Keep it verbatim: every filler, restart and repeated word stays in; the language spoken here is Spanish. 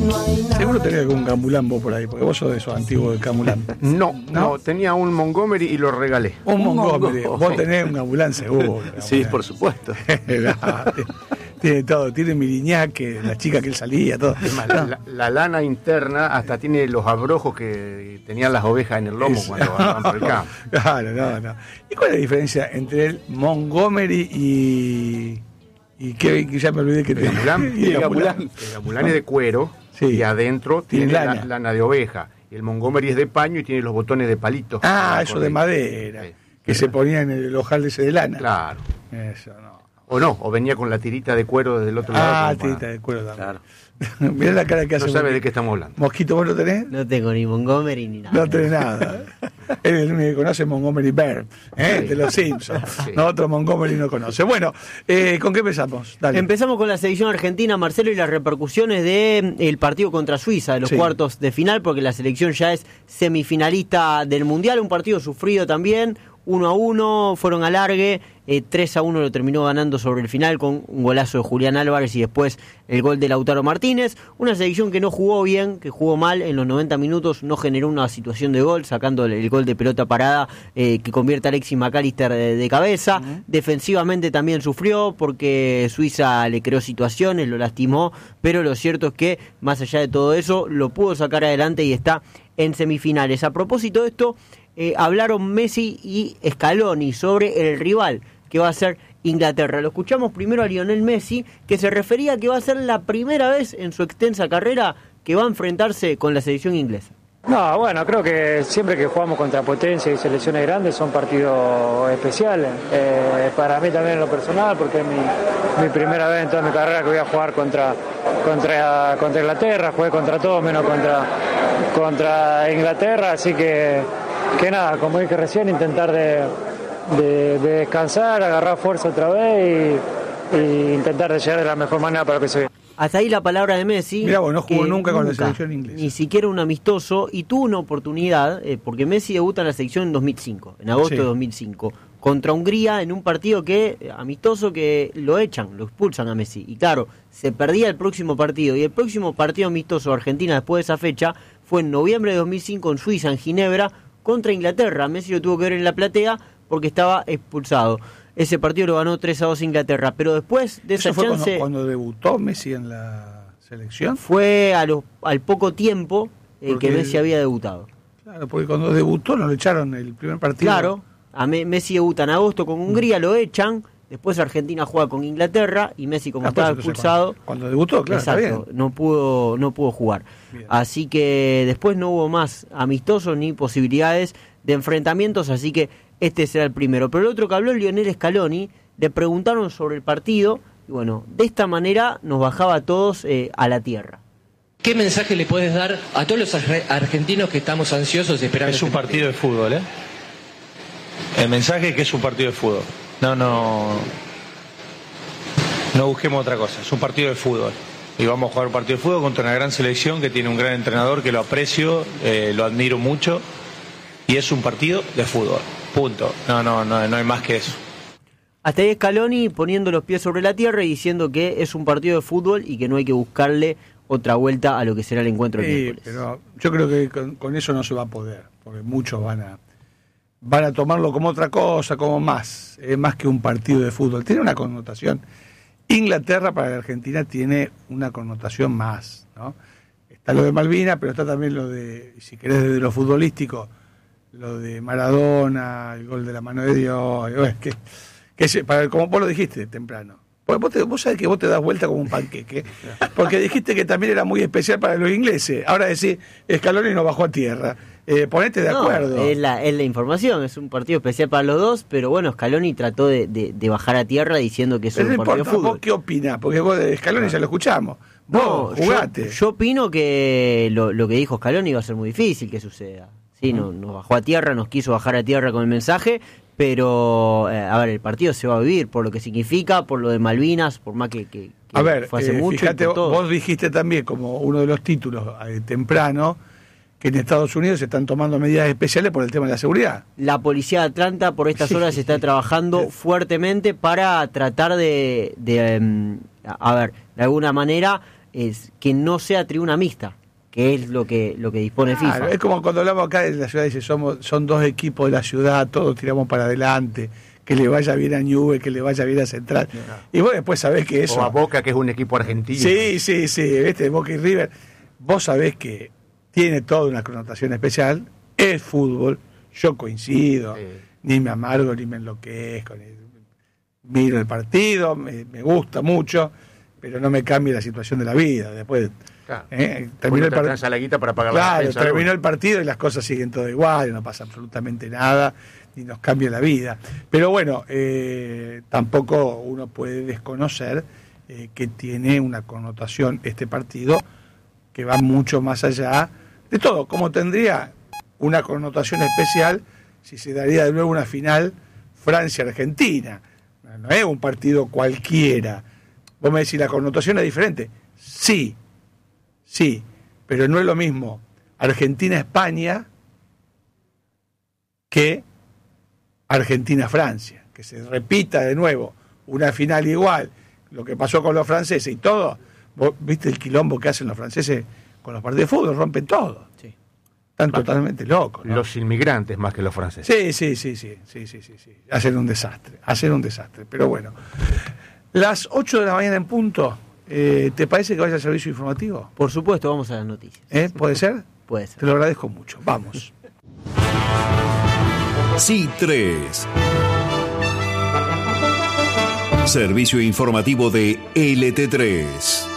Seguro tenés algún Camulán vos por ahí, porque vos sos de esos antiguos de Camulán. No, no, no, tenía un Montgomery y lo regalé. Un, un Montgomery, Mongo. Vos tenés un Camulán seguro. Sí, por supuesto. Tiene todo, tiene Miriñaque, la chica que él salía, todo. Más, la, la, la lana interna hasta tiene los abrojos que tenían las ovejas en el lomo es, cuando andaban por el campo. Claro, no, no. ¿Y cuál es la diferencia entre el Montgomery y... y que, que ya me olvidé que el Camulán? y el Camulán, el Camulán es de cuero, sí, y adentro tiene, tiene lana. La, lana de oveja. El Montgomery es de paño y tiene los botones de palito. Ah, eso de madera, sí, que sí, se ponía en el ojal ese de lana. Claro. Eso, no. O no, o venía con la tirita de cuero desde el otro lado. Ah, tirita para... de cuero también. Claro. Mirá la cara que hace. No sabe de qué estamos hablando. Mosquito, ¿vos lo tenés? No tengo ni Montgomery ni nada. No tenés nada. Él es el único que conoce Montgomery Bear, ¿eh? Sí. De los Simpsons. Sí. No, otro Montgomery no conoce. Bueno, eh, ¿con qué empezamos? Dale. Empezamos con la selección argentina, Marcelo, y las repercusiones del de partido contra Suiza, de los sí. cuartos de final, porque la selección ya es semifinalista del Mundial. Un partido sufrido también. uno a uno, fueron a largue, eh, tres a uno lo terminó ganando sobre el final con un golazo de Julián Álvarez y después el gol de Lautaro Martínez. Una selección que no jugó bien, que jugó mal en los noventa minutos, no generó una situación de gol, sacando el, el gol de pelota parada eh, que convierte a Alexis McAllister de, de cabeza. Uh-huh. Defensivamente también sufrió porque Suiza le creó situaciones, lo lastimó, pero lo cierto es que más allá de todo eso lo pudo sacar adelante y está en semifinales. A propósito de esto, Eh, hablaron Messi y Scaloni sobre el rival que va a ser Inglaterra. Lo escuchamos primero a Lionel Messi, que se refería a que va a ser la primera vez en su extensa carrera que va a enfrentarse con la selección inglesa. No, bueno, creo que siempre que jugamos contra potencia y selecciones grandes son partidos especiales. Eh, para mí también en lo personal, porque es mi, mi primera vez en toda mi carrera que voy a jugar contra, contra, contra Inglaterra. Jugué contra todos menos contra, contra Inglaterra, así que... que nada, como dije recién, intentar de, de, de descansar, agarrar fuerza otra vez y, y intentar de llegar de la mejor manera para que se vea. Hasta ahí la palabra de Messi. Mirá, vos no jugó nunca con nunca, la selección inglesa. Ni siquiera un amistoso, y tuvo una oportunidad, eh, porque Messi debuta en la selección en dos mil cinco, en agosto sí. de dos mil cinco, contra Hungría en un partido que amistoso que lo echan, lo expulsan a Messi. Y claro, se perdía el próximo partido, y el próximo partido amistoso de Argentina después de esa fecha fue en noviembre de dos mil cinco en Suiza, en Ginebra, contra Inglaterra. Messi lo tuvo que ver en la platea porque estaba expulsado. Ese partido lo ganó tres a dos Inglaterra, pero después de esa ¿Eso fue chance... Cuando, cuando debutó Messi en la selección? Fue a lo, al poco tiempo eh, que Messi había debutado. Claro, porque cuando debutó no lo echaron el primer partido. Claro, a Messi debuta en agosto con Hungría, lo echan, después Argentina juega con Inglaterra y Messi, como ah, estaba expulsado... Cuando, cuando debutó, claro, exacto, está bien. no pudo, no pudo jugar. Bien. Así que después no hubo más amistosos ni posibilidades de enfrentamientos, así que este será el primero. Pero el otro que habló, Lionel Scaloni, le preguntaron sobre el partido y bueno, de esta manera nos bajaba a todos eh, a la tierra. ¿Qué mensaje le puedes dar a todos los argentinos que estamos ansiosos esperando? Es un partido de fútbol, ¿eh? El mensaje es que es un partido de fútbol. No, no... No busquemos otra cosa, es un partido de fútbol. Y vamos a jugar un partido de fútbol contra una gran selección que tiene un gran entrenador que lo aprecio, eh, lo admiro mucho. Y es un partido de fútbol, punto. No, no, no, no hay más que eso. Hasta ahí Scaloni poniendo los pies sobre la tierra y diciendo que es un partido de fútbol y que no hay que buscarle otra vuelta a lo que será el encuentro del sí, miércoles. Pero yo creo que con, con eso no se va a poder, porque muchos van a van a tomarlo como otra cosa, como más, es más que un partido de fútbol. Tiene una connotación. Inglaterra para la Argentina tiene una connotación más, ¿no? Está lo de Malvinas, pero está también lo de, si querés desde lo futbolístico, lo de Maradona, el gol de la mano de Dios, bueno, que, que para, como vos lo dijiste temprano. Vos, te, vos sabés que vos te das vuelta como un panqueque, porque dijiste que también era muy especial para los ingleses. Ahora decís, Scaloni no bajó a tierra. Eh, ponete de no, acuerdo. Es la, es la información, es un partido especial para los dos, pero bueno, Scaloni trató de, de, de bajar a tierra diciendo que es pero un no partido importa, de fútbol. ¿Vos qué opinás? Porque vos de Scaloni ya lo escuchamos. Vos, no, jugate. Yo, yo opino que lo, lo que dijo Scaloni va a ser muy difícil que suceda. Sí, no, nos bajó a tierra, nos quiso bajar a tierra con el mensaje, pero eh, a ver, el partido se va a vivir por lo que significa, por lo de Malvinas, por más que, que, que a ver, fue hace eh, mucho. Fíjate, vos vos dijiste también como uno de los títulos eh, temprano que en Estados Unidos se están tomando medidas especiales por el tema de la seguridad. La policía de Atlanta por estas horas sí, está sí, trabajando sí. fuertemente para tratar de, de um, a ver, de alguna manera es que no sea tribuna mixta, que es lo que lo que dispone claro, FIFA. Es como cuando hablamos acá de la ciudad, dice, somos son dos equipos de la ciudad, todos tiramos para adelante, que le vaya bien a Newell's, que le vaya bien a Central. No. Y vos después sabés que eso... O a Boca, que es un equipo argentino. Sí, sí, sí, ¿viste? Boca y River. Vos sabés que tiene toda una connotación especial, es fútbol, yo coincido, sí. Ni me amargo, ni me enloquezco, ni... miro el partido, me, me gusta mucho, pero no me cambia la situación de la vida. Después claro. eh, terminó el partido. La guita para pagar claro, la terminó el partido y las cosas siguen todo igual, no pasa absolutamente nada, ni nos cambia la vida. Pero bueno, eh, tampoco uno puede desconocer eh, que tiene una connotación este partido que va mucho más allá de todo, como tendría una connotación especial si se daría de nuevo una final Francia-Argentina. No es un partido cualquiera. Vos me decís, ¿la connotación es diferente? Sí, sí, pero no es lo mismo Argentina-España que Argentina-Francia. Que se repita de nuevo una final igual, lo que pasó con los franceses y todo. ¿Vos viste el quilombo que hacen los franceses con los partidos de fútbol? Rompen todo. Sí. Están Va, totalmente locos, ¿no? Los inmigrantes más que los franceses. Sí, sí, sí, sí, sí, sí, sí, sí. Hacen un desastre, hacen un desastre. Pero bueno, las ocho de la mañana en punto, eh, ¿te parece que vaya al servicio informativo? Por supuesto, vamos a las noticias. ¿Eh? ¿Puede ser? Puede ser. Te lo agradezco mucho. Vamos. Sí tres. Servicio informativo de L T tres.